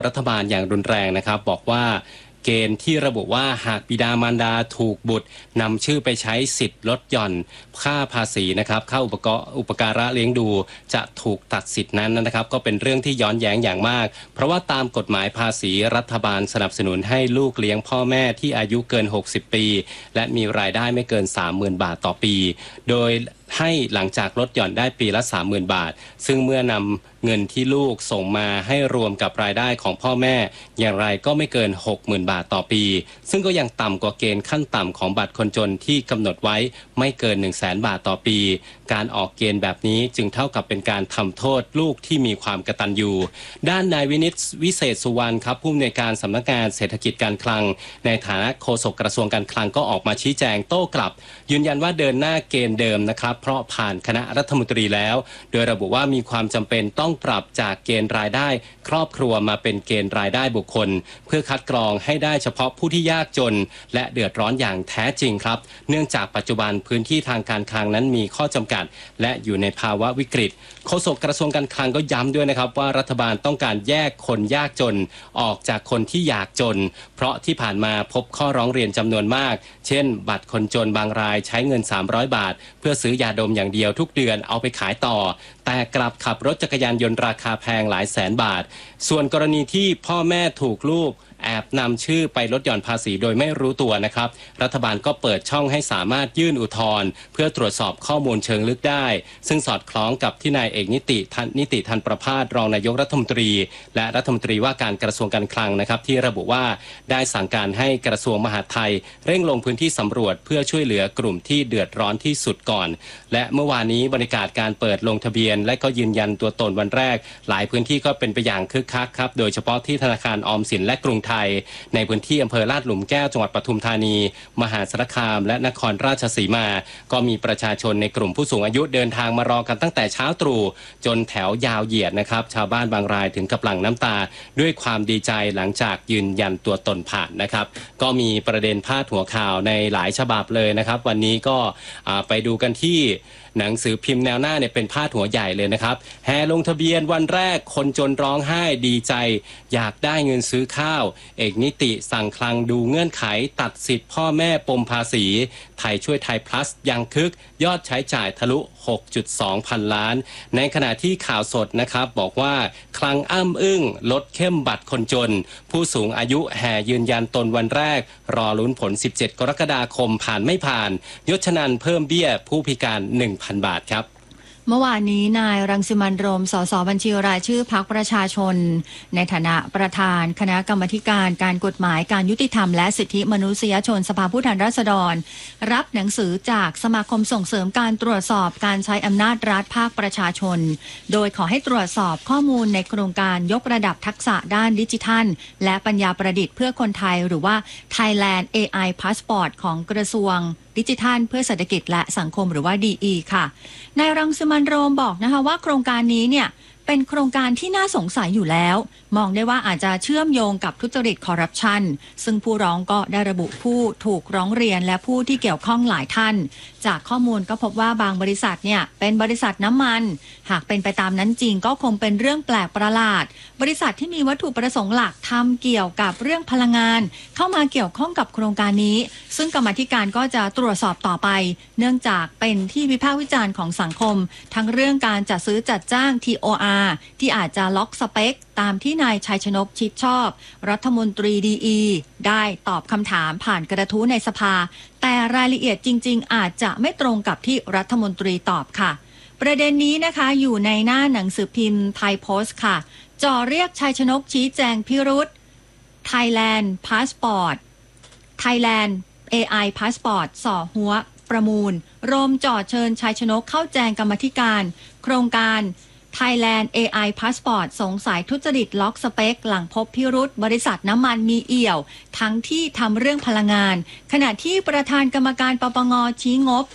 รัฐบาลอย่างรุนแรงนะครับบอกว่าเกณฑ์ที่ระบุว่าหากบิดามารดาถูกบุตรนำชื่อไปใช้สิทธิ์ลดหย่อนค่าภาษีนะครับค่าอุปการะเลี้ยงดูจะถูกตัดสิทธินั้นนะครับก็เป็นเรื่องที่ย้อนแย้งอย่างมากเพราะว่าตามกฎหมายภาษีรัฐบาลสนับสนุนให้ลูกเลี้ยงพ่อแม่ที่อายุเกิน60ปีและมีรายได้ไม่เกิน 30,000 บาทต่อปีโดยให้หลังจากลดหย่อนได้ปีละ 30,000 บาทซึ่งเมื่อนำเงินที่ลูกส่งมาให้รวมกับรายได้ของพ่อแม่อย่างไรก็ไม่เกิน 60,000 บาทต่อปีซึ่งก็ยังต่ำกว่าเกณฑ์ขั้นต่ำของบัตรคนจนที่กำหนดไว้ไม่เกิน 100,000 บาทต่อปีการออกเกณฑ์แบบนี้จึงเท่ากับเป็นการทำโทษลูกที่มีความกตัญญูด้านนายวินิตวิเศษสุวรรณครับผู้อำนวยการสำนักงานเศรษฐกิจการคลังในฐานะโฆษกกระทรวงการคลังก็ออกมาชี้แจงโต้กลับยืนยันว่าเดินหน้าเกณฑ์เดิมนะครับเพราะผ่านคณะรัฐมนตรีแล้วโดยระบุว่ามีความจำเป็นต้องปรับจากเกณฑ์รายได้ครอบครัวมาเป็นเกณฑ์รายได้บุคคลเพื่อคัดกรองให้ได้เฉพาะผู้ที่ยากจนและเดือดร้อนอย่างแท้จริงครับเนื่องจากปัจจุบันพื้นที่ทางการคลังนั้นมีข้อจำกัดและอยู่ในภาวะวิกฤตโฆษกกระทรวงการคลังก็ย้ำด้วยนะครับว่ารัฐบาลต้องการแยกคนยากจนออกจากคนที่อยากจนเพราะที่ผ่านมาพบข้อร้องเรียนจำนวนมากเช่นบัตรคนจนบางรายใช้เงิน300 บาทเพื่อซื้อยาดมอย่างเดียวทุกเดือนเอาไปขายต่อแต่กลับขับรถจักรยานยนต์ราคาแพงหลายแสนบาทส่วนกรณีที่พ่อแม่ถูกลูกแอบนำชื่อไปลดหย่อนภาษีโดยไม่รู้ตัวนะครับรัฐบาลก็เปิดช่องให้สามารถยื่นอุทธรณ์เพื่อตรวจสอบข้อมูลเชิงลึกได้ซึ่งสอดคล้องกับที่นายเอกนิติทันประภาสรองนายกรัฐมนตรีและรัฐมนตรีว่าการกระทรวงการคลังนะครับที่ระบุว่าได้สั่งการให้กระทรวงมหาดไทยเร่งลงพื้นที่สำรวจเพื่อช่วยเหลือกลุ่มที่เดือดร้อนที่สุดก่อนและเมื่อวานนี้บรรยากาศการเปิดลงทะเบียนและก็ยืนยันตัวตนวันแรกหลายพื้นที่ก็เป็นไปอย่างคึกคักครับโดยเฉพาะที่ธนาคารออมสินและกรุงไทยในพื้นที่อำเภอลาดหลุมแก้วจังหวัดปทุมธานีมหาสารคามและนครราชสีมาก็มีประชาชนในกลุ่มผู้สูงอายุเดินทางมารอกันตั้งแต่เช้าตรู่จนแถวยาวเหยียดนะครับชาวบ้านบางรายถึงกับหลั่งน้ำตาด้วยความดีใจหลังจากยืนยันตัวตนผ่านนะครับก็มีประเด็นพาดหัวข่าวในหลายฉบับเลยนะครับวันนี้ก็ไปดูกันที่หนังสือพิมพ์แนวหน้าเนี่ยเป็นพาดหัวใหญ่เลยนะครับแห่ลงทะเบียนวันแรกคนจนร้องไห้ดีใจอยากได้เงินซื้อข้าวเอกนิติสั่งคลังดูเงื่อนไขตัดสิทธิ์พ่อแม่ปมภาษีไทยช่วยไทย plus ยังคึกยอดใช้จ่ายทะลุ 6.2 พันล้านในขณะที่ข่าวสดนะครับบอกว่าคลังอ้ำอึ้งลดเข้มบัตรคนจนผู้สูงอายุแห่ยืนยันตนวันแรกรอลุ้นผล17กรกฎาคมผ่านไม่ผ่านยศนันท์เพิ่มเบี้ยผู้พิการ 1,000 บาทครับเมื่อวานนี้นายรังสิมันต์โรมสสบัญชีรายชื่อพรรคประชาชนในฐานะประธานคณะกรรมาการการกฎหมายการยุติธรรมและสิทธิมนุษยชนสภาผู้แทนราษฎรรับหนังสือจากสมาคมส่งเสริมการตรวจสอบการใช้อำนาจรัฐภาคประชาชนโดยขอให้ตรวจสอบข้อมูลในโครงการยกระดับทักษะด้านดิจิทัลและปัญญาประดิษฐ์เพื่อคนไทยหรือว่า Thailand AI Passport ของกระทรวงดิจิทัลเพื่อเศรษฐกิจและสังคมหรือว่า DE ค่ะนายรังสิมันต์โรมบอกนะคะว่าโครงการนี้เนี่ยเป็นโครงการที่น่าสงสัยอยู่แล้วมองได้ว่าอาจจะเชื่อมโยงกับทุจริตคอร์รัปชันซึ่งผู้ร้องก็ได้ระบุผู้ถูกร้องเรียนและผู้ที่เกี่ยวข้องหลายท่านจากข้อมูลก็พบว่าบางบริษัทเนี่ยเป็นบริษัทน้ำมันหากเป็นไปตามนั้นจริงก็คงเป็นเรื่องแปลกประหลาดบริษัทที่มีวัตถุประสงค์หลักทำเกี่ยวกับเรื่องพลังงานเข้ามาเกี่ยวข้องกับโครงการนี้ซึ่งกรรมาธิการก็จะตรวจสอบต่อไปเนื่องจากเป็นที่วิพากษ์วิจารณ์ของสังคมทั้งเรื่องการจัดซื้อจัดจ้าง TOR ที่อาจจะล็อกสเปคตามที่นายชัยชนกชิดชอบรัฐมนตรีDEได้ตอบคำถามผ่านกระทู้ในสภาแต่รายละเอียดจริงๆอาจจะไม่ตรงกับที่รัฐมนตรีตอบค่ะประเด็นนี้นะคะอยู่ในหน้าหนังสือพิมพ์ไทยโพสต์ค่ะจ่อเรียกชัยชนกชี้แจงพิรุธ Thailand Passport Thailand AI Passport ส่อหัวประมูลโรมจ่อเชิญชัยชนกเข้าแจงกรรมาธิการโครงการ Thailand AI Passport สงสัยทุจริตล็อกสเปคหลังพบพิรุธบริษัทน้ำมันมีเอี่ยวทั้งที่ทำเรื่องพลังงานขณะที่ประธานกรรมการปปงชี้งบ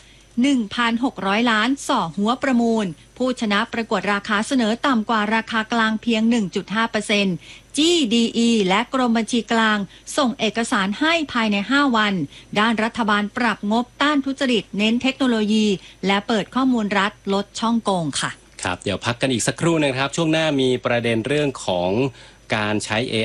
1,600 ล้านส่อหัวประมูลผู้ชนะประกวดราคาเสนอต่ำกว่าราคากลางเพียง 1.5% GDE และกรมบัญชีกลางส่งเอกสารให้ภายใน 5 วันด้านรัฐบาลปรับงบต้านทุจริตเน้นเทคโนโลยีและเปิดข้อมูลรัฐลดช่องโกงค่ะครับเดี๋ยวพักกันอีกสักครู่นะครับช่วงหน้ามีประเด็นเรื่องของการใช้